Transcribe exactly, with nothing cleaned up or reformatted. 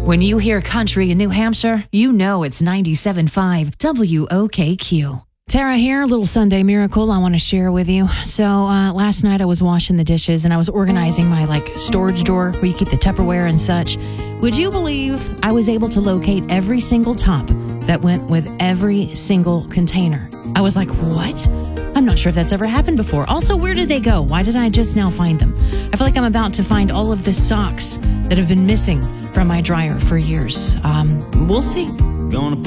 When you hear country in New Hampshire, you know it's ninety-seven point five W O K Q. Tara here, little Sunday miracle I want to share with you. So uh, last night I was washing the dishes and I was organizing my like storage drawer where you keep the Tupperware and such. Would you believe I was able to locate every single top that went with every single container? I was like, what? I'm not sure if that's ever happened before. Also, where did they go? Why did I just now find them? I feel like I'm about to find all of the socks that have been missing from my dryer for years. Um, we'll see. Gonna